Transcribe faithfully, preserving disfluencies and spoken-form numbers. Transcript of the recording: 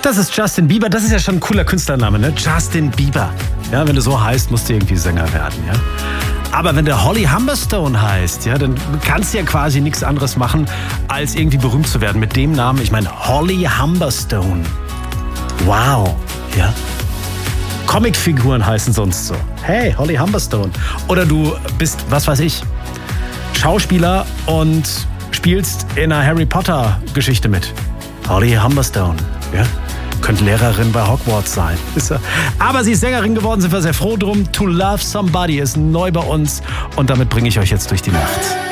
Das ist Justin Bieber. Das ist ja schon ein cooler Künstlername, ne? Justin Bieber. Ja, wenn du so heißt, musst du irgendwie Sänger werden, ja? Aber wenn der Holly Humberstone heißt, ja, dann kannst du ja quasi nichts anderes machen, als irgendwie berühmt zu werden mit dem Namen. Ich meine, Holly Humberstone. Wow, ja. Comicfiguren heißen sonst so. Hey, Holly Humberstone. Oder du bist, was weiß ich, Schauspieler und spielst in einer Harry Potter Geschichte mit. Holly Humberstone, ja. Könnte Lehrerin bei Hogwarts sein. Aber sie ist Sängerin geworden, sind wir sehr froh drum. To Love Somebody ist neu bei uns und damit bringe ich euch jetzt durch die Nacht.